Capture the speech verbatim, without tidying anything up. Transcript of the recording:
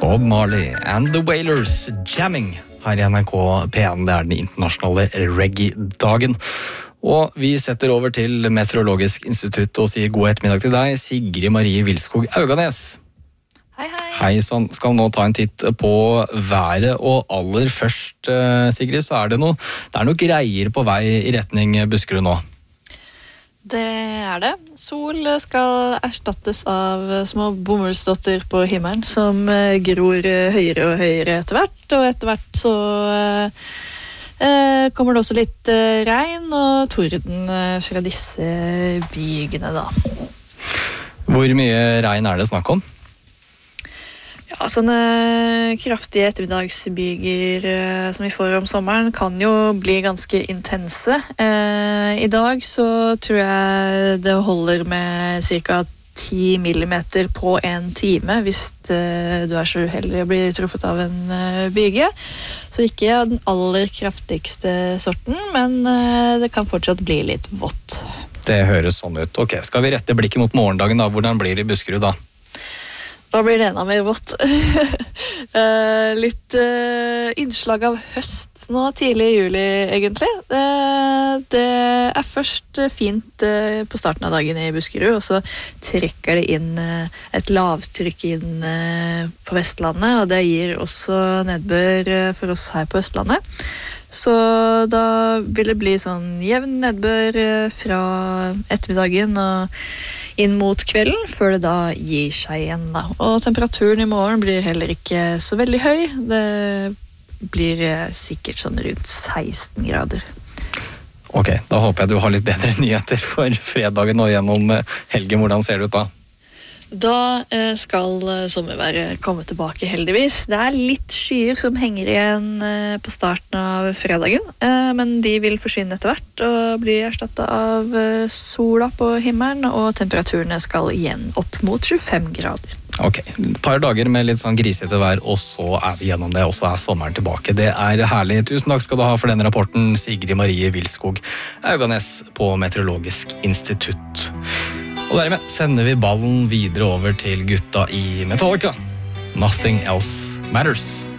Bob Marley and The Wailers jamming her i N R K P en. Det er den internasjonale reggae-dagen. Og vi setter over til Meteorologisk institutt og sier god ettermiddag til deg, Sigrid Marie Vilskog Auganes. Hei, hei. Hei, sånn. Skal nå ta en titt på været, og aller først, Sigrid, så er det noe, det er noe greier på vei i retning Buskerud nå. Det er det. Sol skal erstattes av små bomullsdotter på himmelen, som gror høyere og høyere etter hvert, og etter hvert så eh, kommer det også litt eh, regn og torden eh, fra disse bygene da. Hvor mye regn er det snakk om? Ja, sånne kraftige ettermiddagsbyger eh, som vi får om sommeren kan jo bli ganske intense. Eh, I dag så tror jeg det holder med cirka ti millimeter på en time hvis eh, du er så uheldig å bli truffet av en eh, byge. Så ikke den aller kraftigste sorten, men eh, det kan fortsatt bli litt vått. Det høres sånn ut. Ok, skal vi rette blikket mot morgendagen da? Hvordan blir det i Buskerud da? Da blir det enda mer vått. uh, litt uh, innslag av høst nå tidlig i juli, egentlig. Uh, det er først uh, fint uh, på starten av dagen i Buskerud, og så trekker det inn uh, et lavtrykk inn uh, på Vestlandet, og det gir også nedbør uh, for oss her på Østlandet. Så da vil det bli sånn jevn nedbør uh, fra ettermiddagen og inn mot kvelden, før det da gir seg igjen da. Og temperaturen i morgen blir heller ikke så veldig høy. Det blir sikkert sånn rundt seksten grader. Ok, da håper jeg du har litt bedre nyheter for fredagen og gjennom helgen. Hvordan ser det ut da? Da skal sommerværet komme tilbake heldigvis. Det er litt skyer som henger igjen på starten av fredagen, men de vil forsvinne etter hvert og bli erstattet av sola på himmelen, og temperaturene skal igjen opp mot tjuefem grader. Ok, et par dager med litt sånn grisete vær, og så er vi gjennom det, og så er sommeren tilbake. Det er herlig. Tusen takk skal du ha for denne rapporten, Sigrid Marie Vilskog Auganes på Meteorologisk institutt. Og dermed sender vi ballen videre over til gutta i Metallica. Nothing Else Matters.